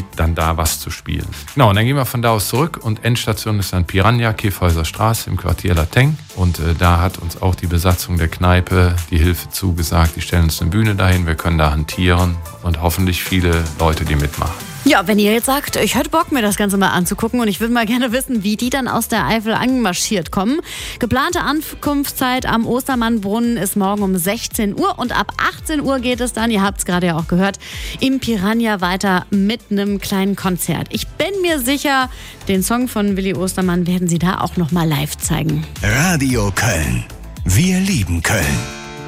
aussieht, dann da was zu spielen. Genau, und dann gehen wir von da aus zurück und Endstation ist dann Piranha, Käfhäuser Straße im Quartier Lateng. Und da hat uns auch die Besatzung der Kneipe die Hilfe zugesagt. Die stellen uns eine Bühne dahin, wir können da hantieren und hoffentlich viele Leute, die mitmachen. Ja, wenn ihr jetzt sagt, ich hätte Bock, mir das Ganze mal anzugucken und ich würde mal gerne wissen, wie die dann aus der Eifel angemarschiert kommen. Geplante Ankunftszeit am Ostermannbrunnen ist morgen um 16 Uhr und ab 18 Uhr geht es dann, ihr habt es gerade ja auch gehört, im Piranha weiter mit einem kleinen Konzert. Ich bin mir sicher, den Song von Willi Ostermann werden sie da auch noch mal live zeigen. Radio Köln. Wir lieben Köln.